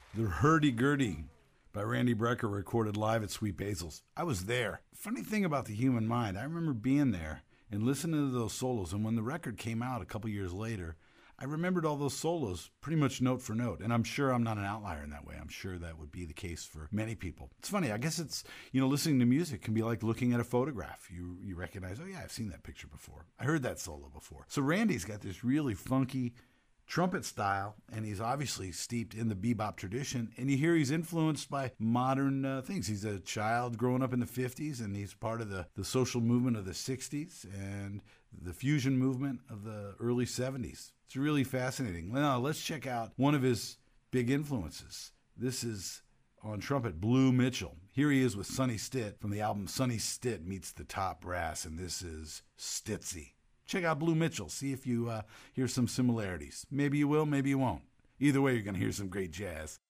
The Hurdy-Gurdy by Randy Brecker, recorded live at Sweet Basil's. I was there. Funny thing about the human mind, I remember being there and listening to those solos, and when the record came out a couple years later, I remembered all those solos pretty much note for note, and I'm sure I'm not an outlier in that way. I'm sure that would be the case for many people. It's funny, I guess it's, listening to music can be like looking at a photograph. You recognize, oh yeah, I've seen that picture before. I heard that solo before. So Randy's got this really funky trumpet style, and he's obviously steeped in the bebop tradition, and you hear he's influenced by modern things. He's a child growing up in the 50s, and he's part of the social movement of the 60s and the fusion movement of the early 70s. It's really fascinating. Now, let's check out one of his big influences. This is on trumpet, Blue Mitchell. Here he is with Sonny Stitt from the album Sonny Stitt Meets the Top Brass, and this is Stitsy. Check out Blue Mitchell. See if you hear some similarities. Maybe you will, maybe you won't. Either way, you're going to hear some great jazz.